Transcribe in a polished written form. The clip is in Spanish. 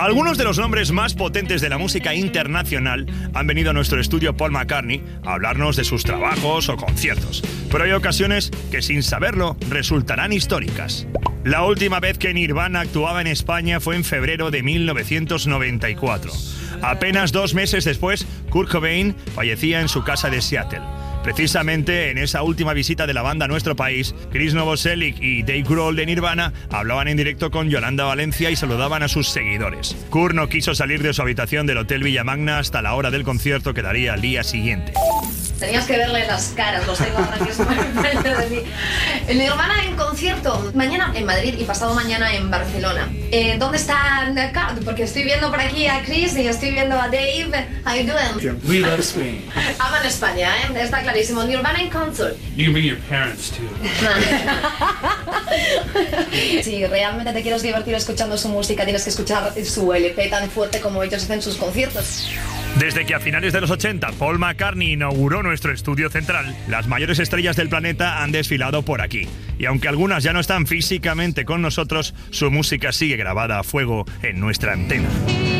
Algunos de los nombres más potentes de la música internacional han venido a nuestro estudio Paul McCartney a hablarnos de sus trabajos o conciertos, pero hay ocasiones que sin saberlo resultarán históricas. La última vez que Nirvana actuaba en España fue en febrero de 1994. Apenas 2 meses después, Kurt Cobain fallecía en su casa de Seattle. Precisamente en esa última visita de la banda a nuestro país, Chris Novoselic y Dave Grohl de Nirvana hablaban en directo con Yolanda Valencia y saludaban a sus seguidores. Kurt no quiso salir de su habitación del Hotel Villamagna hasta la hora del concierto que daría al día siguiente. Tenías que verle las caras, los tengo ahora mismo enfrente de mí. El Nirvana en concierto, mañana en Madrid y pasado mañana en Barcelona. ¿Dónde está Kurt? Porque estoy viendo por aquí a Chris y estoy viendo a Dave. How you doing? We love Spain. Aman España, está clarísimo. Nirvana en concert. You can bring your parents too. Si realmente te quieres divertir escuchando su música, tienes que escuchar su LP tan fuerte como ellos hacen sus conciertos. Desde que a finales de los 80 Paul McCartney inauguró nuestro estudio central, las mayores estrellas del planeta han desfilado por aquí. Y aunque algunas ya no están físicamente con nosotros, su música sigue grabada a fuego en nuestra antena.